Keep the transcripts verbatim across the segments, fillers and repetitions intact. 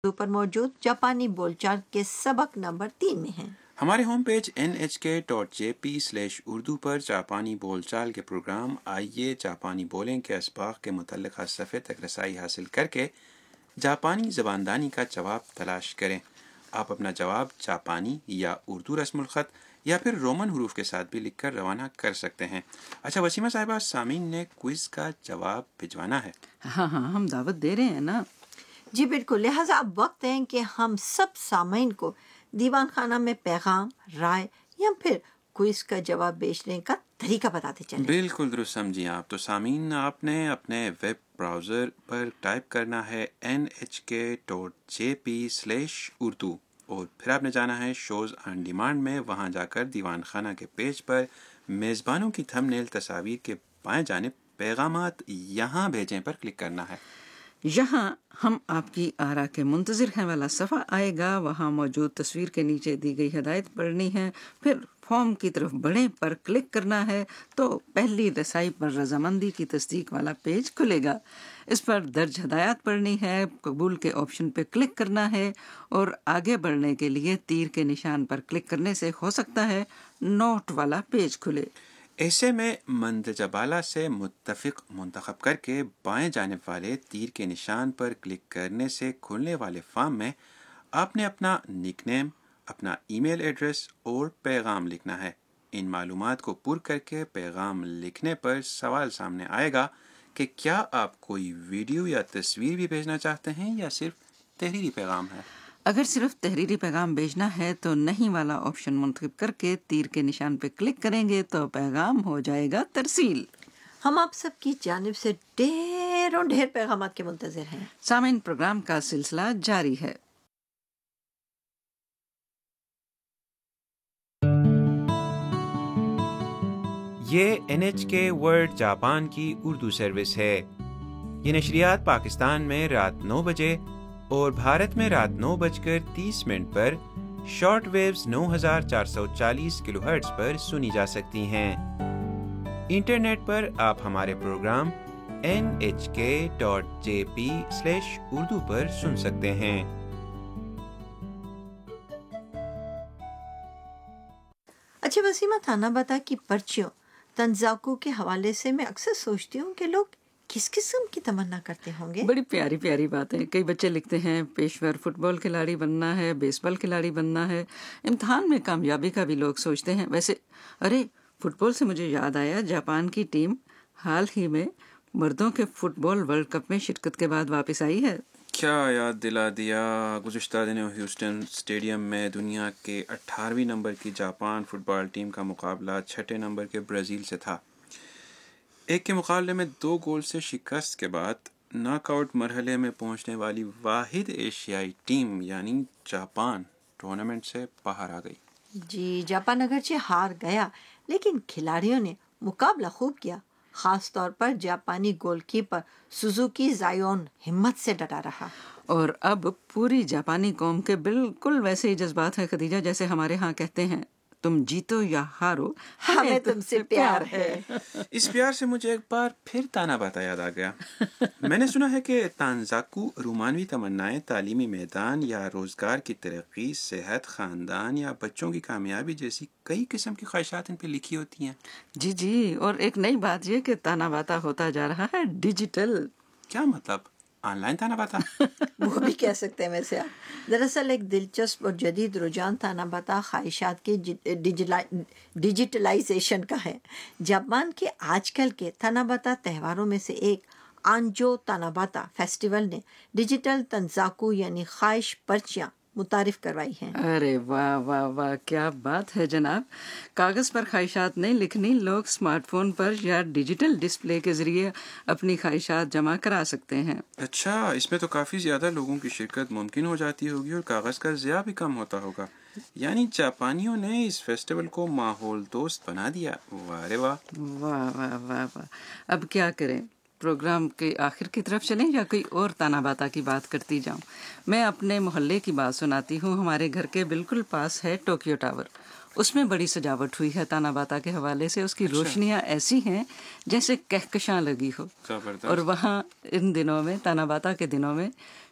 پر موجود جاپانی بول چال کے سبق نمبر تین میں ہیں۔ ہمارے ہوم پیج این ایچ کے dot J P slash Urdu پر جاپانی بول چال کے پروگرام آئیے جاپانی بولیں کے اسباق کے متعلقہ صفحے تک رسائی حاصل کر کے جاپانی زباندانی کا جواب تلاش کریں۔ آپ اپنا جواب جاپانی یا اردو رسم الخط یا پھر رومن حروف کے ساتھ بھی لکھ کر روانہ کر سکتے ہیں۔ اچھا وسیمہ صاحبہ، سامعین نے کوئز کا جواب بھجوانا ہے۔ ہاں ہاں ہم دعوت دے رہے ہیں نا۔ جی بالکل، لہٰذا اب وقت ہے کہ ہم سب سامعین کو دیوان خانہ میں پیغام، رائے یا پھر کوئز کا جواب بھیجنے کا طریقہ بتاتے چلیں۔ بالکل درست سمجھیں آپ۔ تو سامعین، آپ نے اپنے ویب براؤزر پر ٹائپ کرنا ہے این ایچ کے dot J P slash Urdu اور پھر آپ نے جانا ہے شوز آن ڈیمانڈ میں۔ وہاں جا کر دیوان خانہ کے پیج پر میزبانوں کی تھم نیل تصاویر کے بائیں جانب پیغامات یہاں بھیجیں پر کلک کرنا ہے۔ یہاں ہم آپ کی آراء کے منتظر ہیں والا صفحہ آئے گا، وہاں موجود تصویر کے نیچے دی گئی ہدایت پڑھنی ہے، پھر فارم کی طرف بڑھیں پر کلک کرنا ہے تو پہلی رسائی پر رضامندی کی تصدیق والا پیج کھلے گا۔ اس پر درج ہدایات پڑھنی ہے، قبول کے آپشن پہ کلک کرنا ہے اور آگے بڑھنے کے لیے تیر کے نشان پر کلک کرنے سے ہو سکتا ہے نوٹ والا پیج کھلے۔ ایسے میں مندرجہ بالا سے متفق منتخب کر کے بائیں جانب والے تیر کے نشان پر کلک کرنے سے کھلنے والے فارم میں آپ نے اپنا نک نیم، اپنا ای میل ایڈریس اور پیغام لکھنا ہے۔ ان معلومات کو پر کر کے پیغام لکھنے پر سوال سامنے آئے گا کہ کیا آپ کوئی ویڈیو یا تصویر بھی بھیجنا چاہتے ہیں یا صرف تحریری پیغام ہے۔ اگر صرف تحریری پیغام بھیجنا ہے تو نہیں والا آپشن منتخب کر کے تیر کے نشان پہ کلک کریں گے تو پیغام ہو جائے گا ترسیل۔ ہم آپ سب کی جانب سے ڈھیروں ڈھیر پیغامات کے منتظر ہیں۔ سامعین، پروگرام کا سلسلہ جاری ہے۔ یہ این ایچ کے ورلڈ جاپان کی اردو سروس ہے۔ یہ نشریات پاکستان میں رات نو بجے اور بھارت میں رات نو بج کر تیس منٹ پر شارٹ ویوز نو ہزار چار سو چالیس کلو ہرٹز پر سنی جا سکتی ہیں۔ انٹرنیٹ پر آپ ہمارے پروگرام این ایچ کے dot J P slash Urdu پر سن سکتے ہیں۔ اچھا وسیمہ، تھانہ بتا کی پرچیوں تنزاکو کے حوالے سے میں اکثر سوچتی ہوں کہ لوگ کس قسم کی تمنا کرتے ہوں گے۔ بڑی پیاری پیاری بات ہے۔ کئی بچے لکھتے ہیں پیشور فٹ بال کھلاڑی بننا ہے، بیس بال کھلاڑی بننا ہے، امتحان میں کامیابی کا بھی لوگ سوچتے ہیں۔ ویسے ارے فٹ بال سے مجھے یاد آیا، جاپان کی ٹیم حال ہی میں مردوں کے فٹ بال ورلڈ کپ میں شرکت کے بعد واپس آئی ہے۔ کیا یاد دلا دیا! گزشتہ دنوں ہیوسٹن اسٹیڈیم میں دنیا کے اٹھارہویں نمبر کی جاپان فٹ بال ٹیم کا مقابلہ چھٹے نمبر کے برازیل سے تھا۔ ایک کے مقابلے میں دو گول سے شکست کے بعد ناک آؤٹ مرحلے میں پہنچنے والی واحد ایشیائی ٹیم یعنی جاپان ٹورنامنٹ سے باہر آ گئی۔ جی، جاپان اگرچہ ہار گیا لیکن کھلاڑیوں نے مقابلہ خوب کیا، خاص طور پر جاپانی گول کیپر سوزوکی زائیون ہمت سے ڈٹا رہا۔ اور اب پوری جاپانی قوم کے بالکل ویسے ہی جذبات ہیں خدیجہ، جیسے ہمارے ہاں کہتے ہیں تم جیتو یا ہارو ہمیں تم سے پیار ہے۔ اس پیار سے مجھے ایک بار پھر تانا باتا یاد آ گیا۔ میں نے سنا ہے کہ تانزاکو رومانوی تمنائیں تعلیمی میدان یا روزگار کی ترقی، صحت، خاندان یا بچوں کی کامیابی جیسی کئی قسم کی خواہشات ان پہ لکھی ہوتی ہیں۔ جی جی، اور ایک نئی بات یہ کہ تانا باتا ہوتا جا رہا ہے ڈیجیٹل۔ کیا مطلب؟ آن لائن تانا باتا؟ وہ بھی کہہ سکتے ہیں ویسے آپ۔ دراصل ایک دلچسپ اور جدید رجحان تانا باتا خواہشات کے ڈیجیٹلائزیشن کا ہے۔ جاپان کے آج کل کے تانا باتا تہواروں میں سے ایک آنجو تانا باتا فیسٹیول نے ڈیجیٹل تنزاکو یعنی خواہش پرچیاں متعارف کروائی ہیں۔ ارے واہ واہ واہ، کیا بات ہے جناب! کاغذ پر خواہشات نہیں لکھنی، لوگ اسمارٹ فون پر یا ڈیجیٹل ڈسپلے کے ذریعے اپنی خواہشات جمع کرا سکتے ہیں۔ اچھا، اس میں تو کافی زیادہ لوگوں کی شرکت ممکن ہو جاتی ہوگی اور کاغذ کا ضیاع بھی کم ہوتا ہوگا۔ یعنی جاپانیوں نے اس فیسٹیول کو ماحول دوست بنا دیا۔ واہ رے واہ! واہ واہ واہ واہ! اب کیا کریں، پروگرام کے آخر کی طرف چلیں یا کوئی اور تانا باتا کی بات کرتی جاؤں؟ میں اپنے محلے کی بات سناتی ہوں۔ ہمارے گھر کے بالکل پاس ہے ٹوکیو ٹاور، اس میں بڑی سجاوٹ ہوئی ہے تانا باتا کے حوالے سے۔ اس کی روشنیاں ایسی ہیں جیسے کہکشاں لگی ہو، اور وہاں ان دنوں میں تانا باتا کے دنوں میں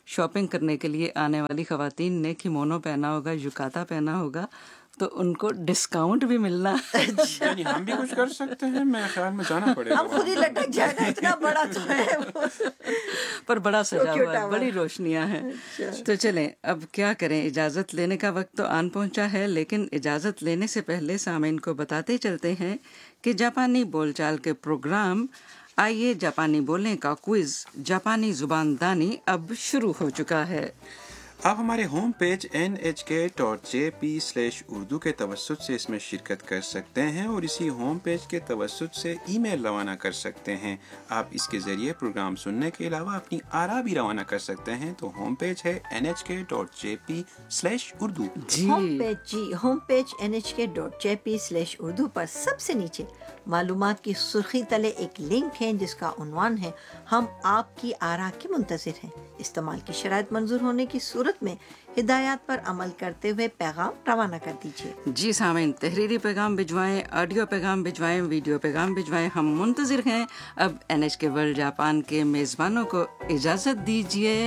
شاپنگ کرنے کے لیے آنے والی خواتین نے کیمونو پہنا ہوگا، یوکاتا پہنا ہوگا، تو ان کو ڈسکاؤنٹ بھی ملنا. یعنی ہم بھی کچھ کر سکتے ہیں. میں خیال میں جانا پڑے گا. ہم خود ہی لٹک جائے گا، اتنا بڑا تو ہے پر بڑا سجا ہوا ہے، بڑی روشنیاں ہیں. تو چلیں اب کیا کریں، اجازت لینے کا وقت تو آن پہنچا ہے، لیکن اجازت لینے سے پہلے سامعین کو بتاتے چلتے ہیں کہ جاپانی بول چال کے پروگرام آئیے جاپانی بولنے کا کوئز جاپانی زبان دانی اب شروع ہو چکا ہے. آپ ہمارے ہوم پیج این ایچ کے dot J P slash Urdu کے توسط سے اس میں شرکت کر سکتے ہیں اور اسی ہوم پیج کے توسط سے ای میل روانہ کر سکتے ہیں. آپ اس کے ذریعے پروگرام سننے کے علاوہ اپنی آرا بھی روانہ کر سکتے ہیں. تو ہوم پیج ہے این ایچ کے dot J P slash Urdu. Home page جی ہوم پیج این ایچ کے dot J P slash Urdu پر سب سے نیچے معلومات کی سرخی تلے ایک لنک ہے جس کا عنوان ہے ہم آپ کی آرا کے منتظر ہیں. استعمال کی شرائط منظور ہونے کی صورت میں ہدایات پر عمل کرتے ہوئے پیغام روانہ کر دیجیے. جی سامعین، تحریری پیغام بھجوائیں، آڈیو پیغام بھجوائیں، ویڈیو پیغام بھجوائیں، ہم منتظر ہیں. اب این ایچ کے ورلڈ جاپان کے میزبانوں کو اجازت دیجیے.